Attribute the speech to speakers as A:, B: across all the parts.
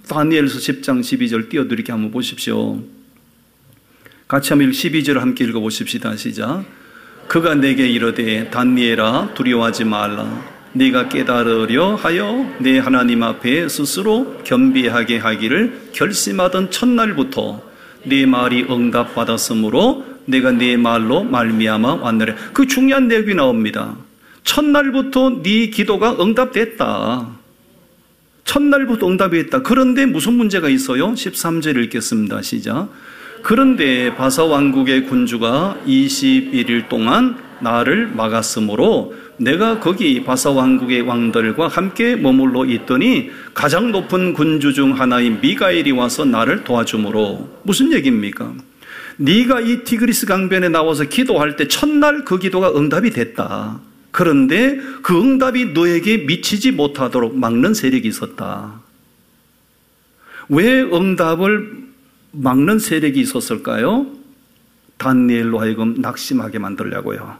A: 다니엘서 10장 12절 띄워드리게 한번 보십시오. 같이 한번 12절 함께 읽어보십시다. 시작. 그가 내게 이르되 다니엘아 두려워하지 말라. 네가 깨달으려 하여 내 하나님 앞에 스스로 겸비하게 하기를 결심하던 첫날부터 네 말이 응답받았으므로 내가 네 말로 말미암아 왔느라. 그 중요한 내용이 나옵니다. 첫날부터 네 기도가 응답됐다. 첫날부터 응답이 됐다. 그런데 무슨 문제가 있어요? 13절 읽겠습니다. 시작. 그런데 바사 왕국의 군주가 21일 동안 나를 막았으므로 내가 거기 바사 왕국의 왕들과 함께 머물러 있더니 가장 높은 군주 중 하나인 미가엘이 와서 나를 도와주므로. 무슨 얘기입니까? 네가 이 티그리스 강변에 나와서 기도할 때 첫날 그 기도가 응답이 됐다. 그런데 그 응답이 너에게 미치지 못하도록 막는 세력이 있었다. 왜 응답을 막는 세력이 있었을까요? 다니엘로 하여금 낙심하게 만들려고요.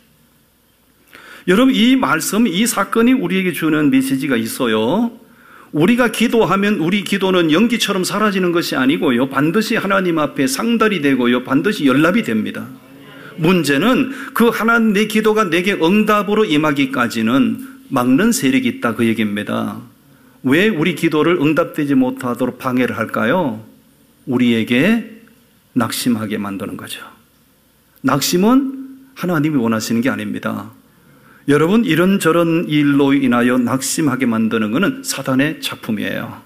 A: 여러분, 이 말씀, 이 사건이 우리에게 주는 메시지가 있어요. 우리가 기도하면 우리 기도는 연기처럼 사라지는 것이 아니고요. 반드시 하나님 앞에 상달이 되고요. 반드시 연락이 됩니다. 문제는 그 하나님 내 기도가 내게 응답으로 임하기까지는 막는 세력이 있다, 그 얘기입니다. 왜 우리 기도를 응답되지 못하도록 방해를 할까요? 우리에게 낙심하게 만드는 거죠. 낙심은 하나님이 원하시는 게 아닙니다. 여러분, 이런저런 일로 인하여 낙심하게 만드는 것은 사단의 작품이에요.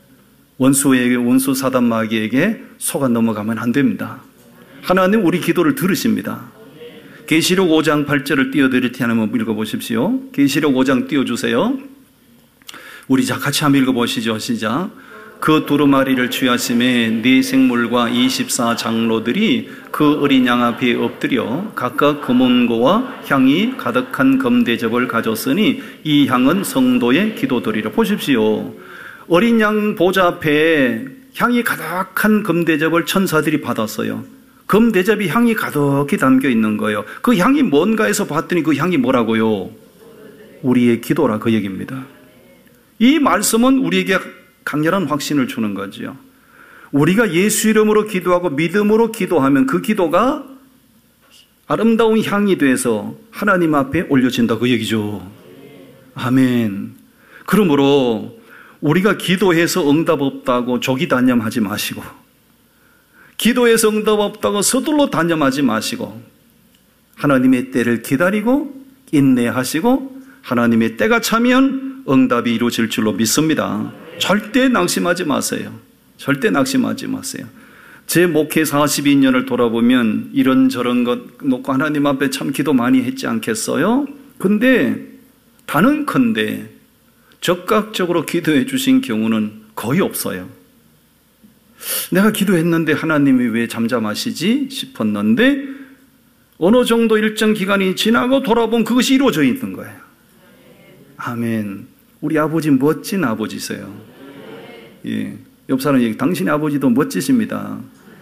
A: 원수 사단 마귀에게 속아 넘어가면 안 됩니다. 하나님 우리 기도를 들으십니다. 계시록 5장 8절을 띄워드릴 테니 한번 읽어보십시오. 계시록 5장 띄워주세요. 우리 같이 한번 읽어보시죠. 시작. 그 두루마리를 취하심에 네 생물과 24장로들이 그 어린 양 앞에 엎드려 각각 금은고와 향이 가득한 금대접을 가졌으니 이 향은 성도의 기도들이라. 보십시오. 어린 양 보좌 앞에 향이 가득한 금대접을 천사들이 받았어요. 금대접이 향이 가득히 담겨 있는 거예요. 그 향이 뭔가 해서 봤더니 그 향이 뭐라고요? 우리의 기도라, 그 얘기입니다. 이 말씀은 우리에게 강렬한 확신을 주는 거지요. 우리가 예수 이름으로 기도하고 믿음으로 기도하면 그 기도가 아름다운 향이 돼서 하나님 앞에 올려진다, 그 얘기죠. 아멘. 그러므로 우리가 기도해서 응답 없다고 조기 단념하지 마시고, 기도해서 응답 없다고 서둘러 단념하지 마시고, 하나님의 때를 기다리고 인내하시고 하나님의 때가 차면 응답이 이루어질 줄로 믿습니다. 절대 낙심하지 마세요. 절대 낙심하지 마세요. 제 목회 42년을 돌아보면 이런저런 것 놓고 하나님 앞에 참 기도 많이 했지 않겠어요? 근데 단언컨대 적극적으로 기도해 주신 경우는 거의 없어요. 내가 기도했는데 하나님이 왜 잠잠하시지 싶었는데 어느 정도 일정 기간이 지나고 돌아보면 그것이 이루어져 있는 거예요. 아멘. 우리 아버지 멋진 아버지세요. 예. 옆 사람 얘기, 당신의 아버지도 멋지십니다.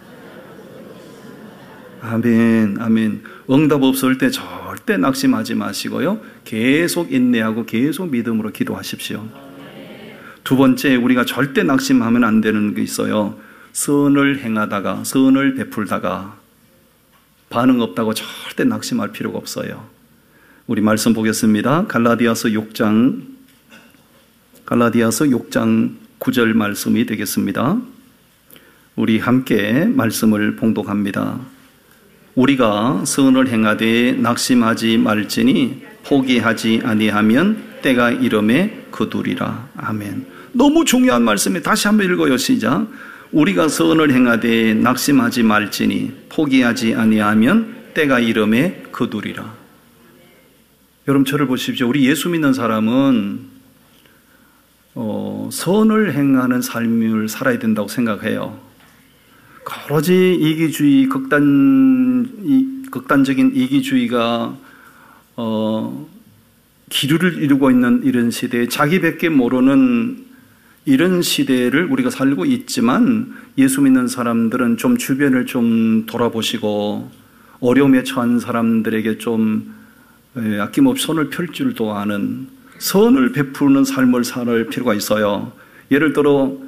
A: 아멘, 아멘. 응답 없을 때 절대 낙심하지 마시고요. 계속 인내하고 계속 믿음으로 기도하십시오. 두 번째, 우리가 절대 낙심하면 안 되는 게 있어요. 선을 행하다가, 선을 베풀다가 반응 없다고 절대 낙심할 필요가 없어요. 우리 말씀 보겠습니다. 갈라디아서 6장 9절 말씀이 되겠습니다. 우리 함께 말씀을 봉독합니다. 우리가 선을 행하되 낙심하지 말지니 포기하지 아니하면 때가 이름에 거두리라. 아멘. 너무 중요한 말씀이 다시 한번 읽어요. 시작. 우리가 선을 행하되 낙심하지 말지니 포기하지 아니하면 때가 이름에 거두리라. 여러분 저를 보십시오. 우리 예수 믿는 사람은 선을 행하는 삶을 살아야 된다고 생각해요. 오로지 이기주의, 극단적인 이기주의가 기류를 이루고 있는 이런 시대에 자기밖에 모르는 이런 시대를 우리가 살고 있지만 예수 믿는 사람들은 좀 주변을 좀 돌아보시고 어려움에 처한 사람들에게 좀 아낌없이 손을 펼 줄도 아는 선을 베푸는 삶을 살 필요가 있어요. 예를 들어